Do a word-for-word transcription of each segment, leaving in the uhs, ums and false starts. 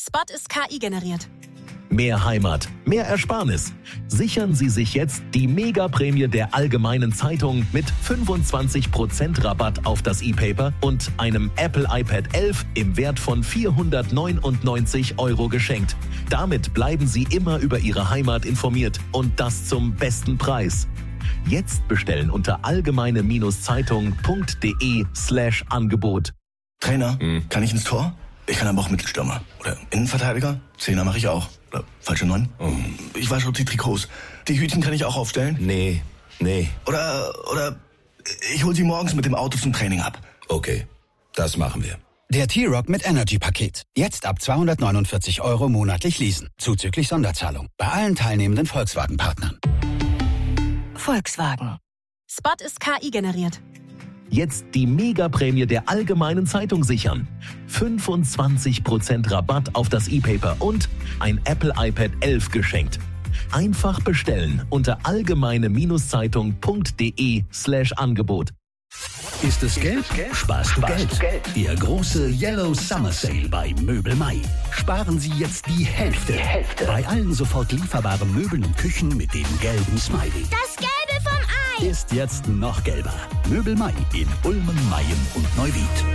Spot ist K I generiert. Mehr Heimat, mehr Ersparnis. Sichern Sie sich jetzt die Mega-Prämie der Allgemeinen Zeitung mit fünfundzwanzig Prozent Rabatt auf das E-Paper und einem Apple iPad elf im Wert von vierhundertneunundneunzig Euro geschenkt. Damit bleiben Sie immer über Ihre Heimat informiert und das zum besten Preis. Jetzt bestellen unter allgemeine-zeitung.de slash Angebot. Trainer, hm. kann ich ins Tor? Ich kann aber auch Mittelstürmer. Oder Innenverteidiger? Zehner mache ich auch. Oder falsche Neun? Oh. Ich wasche auch die Trikots. Die Hütchen kann ich auch aufstellen? Nee, nee. Oder, oder ich hole sie morgens mit dem Auto zum Training ab. Okay, das machen wir. Der T-Rock mit Energy-Paket. Jetzt ab zweihundertneunundvierzig Euro monatlich leasen. Zuzüglich Sonderzahlung. Bei allen teilnehmenden Volkswagen-Partnern. Volkswagen. Spot ist K I generiert. Jetzt die Mega-Prämie der Allgemeinen Zeitung sichern. fünfundzwanzig Prozent Rabatt auf das E-Paper und ein Apple iPad elf geschenkt. Einfach bestellen unter allgemeine-zeitung.de slash Angebot. Ist es Geld? Sparst du Geld. Der große Yellow Summer Sale bei Möbel Mai. Sparen Sie jetzt die Hälfte. Die Hälfte. Bei allen sofort lieferbaren Möbeln und Küchen mit dem gelben Smiley. Das Gelbe vom Ei! Ist jetzt noch gelber. Möbel Mai in Ulmen, Mayen und Neuwied.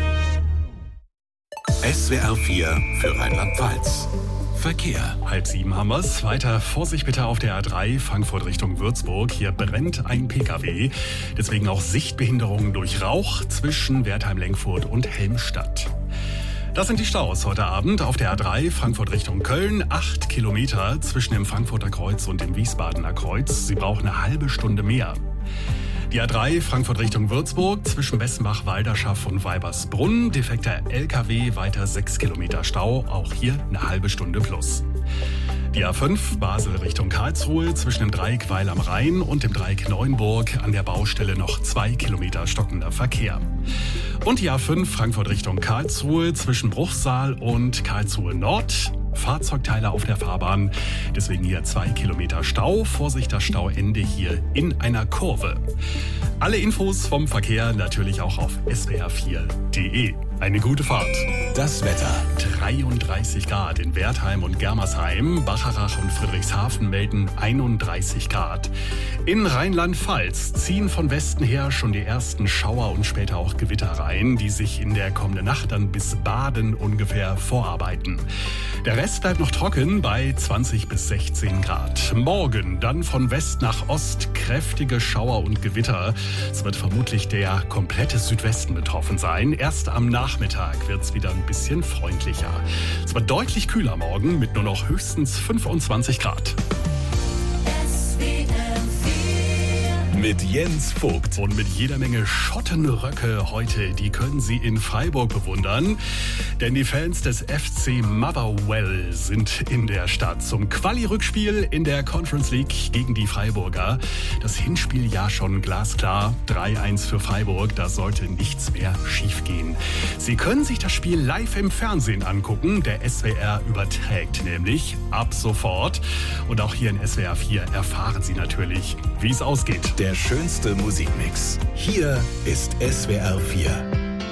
S W R vier für Rheinland-Pfalz. Verkehr. Halb sieben haben wir's. Weiter Vorsicht bitte auf der A drei, Frankfurt Richtung Würzburg. Hier brennt ein Pkw. Deswegen auch Sichtbehinderungen durch Rauch zwischen Wertheim-Lenkfurt und Helmstadt. Das sind die Staus heute Abend auf der A drei, Frankfurt Richtung Köln. Acht Kilometer zwischen dem Frankfurter Kreuz und dem Wiesbadener Kreuz. Sie brauchen eine halbe Stunde mehr. Die A drei, Frankfurt Richtung Würzburg, zwischen Bessenbach, Walderschaff und Weibersbrunn. Defekter L K W, weiter sechs Kilometer Stau, auch hier eine halbe Stunde plus. Die A fünf, Basel Richtung Karlsruhe, zwischen dem Dreieck Weil am Rhein und dem Dreieck Neuenburg an der Baustelle noch zwei Kilometer stockender Verkehr. Und die A fünf, Frankfurt Richtung Karlsruhe, zwischen Bruchsal und Karlsruhe Nord. Fahrzeugteile auf der Fahrbahn, deswegen hier zwei Kilometer Stau. Vorsicht, das Stauende hier in einer Kurve. Alle Infos vom Verkehr natürlich auch auf S W R vier Punkt de. Eine gute Fahrt. Das Wetter. dreiunddreißig Grad in Wertheim und Germersheim. Bacharach und Friedrichshafen melden einunddreißig Grad. In Rheinland-Pfalz ziehen von Westen her schon die ersten Schauer und später auch Gewitter rein, die sich in der kommenden Nacht dann bis Baden ungefähr vorarbeiten. Der Rest bleibt noch trocken bei zwanzig bis sechzehn Grad. Morgen dann von West nach Ost kräftige Schauer und Gewitter. Es wird vermutlich der komplette Südwesten betroffen sein. Erst am Nachmittag wird es wieder ein bisschen freundlicher. Es wird deutlich kühler morgen mit nur noch höchstens fünfundzwanzig Grad. Mit Jens Vogt. Und mit jeder Menge Schottenröcke heute, die können Sie in Freiburg bewundern. Denn die Fans des F C Motherwell sind in der Stadt zum Quali-Rückspiel in der Conference League gegen die Freiburger. Das Hinspiel ja schon glasklar. drei eins für Freiburg, da sollte nichts mehr schiefgehen. Sie können sich das Spiel live im Fernsehen angucken. Der S W R überträgt nämlich ab sofort. Und auch hier in S W R vier erfahren Sie natürlich, wie es ausgeht. Der schönste Musikmix. Hier ist S W R vier.